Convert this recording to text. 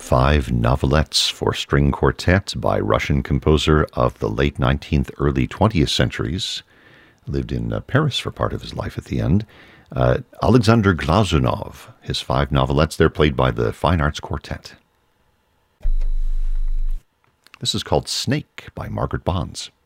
Five novelettes for string quartet by Russian composer of the late 19th, early 20th centuries. Lived in Paris for part of his life at the end. Alexander Glazunov. His five novelettes, they're played by the Fine Arts Quartet. This is called Snake by Margaret Bonds.